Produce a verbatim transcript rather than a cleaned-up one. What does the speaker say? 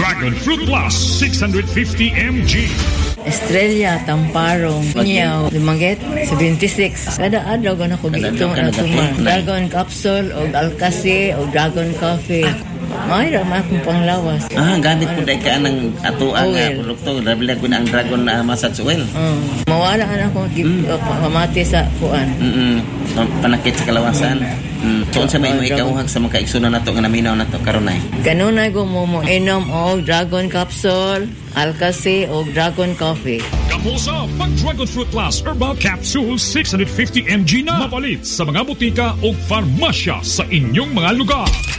Dragon Fruit Plus six hundred fifty milligrams. Estrella, Tamparong, Niyaw, Limanget, seventy-six. Kada adlaw ko na ko dito na tumar. Dragon Capsule, o Alcasi, o Dragon Coffee. May ramah kong panglawas. Ah, gamit ko dahil ka ng atuang uh, produkto. Nabilag ko na ang Dragon uh, Massage Oil. Uh, mawala ka na akong mm. uh, pamati sa kuan. Mm-mm. Panakit sa kalawasan. Mm. So, sa may mo ikauhag sa mga kaigsunan na ito nga naminaw na ito, karunay? Kanunay ko mo mo inom o Dragon Capsule, Alcasi o Dragon Coffee. Kamusa, pag Dragon Fruit Plus Herbal Capsule six hundred fifty milligrams na mapalit sa mga butika o farmasya sa inyong mga lugar.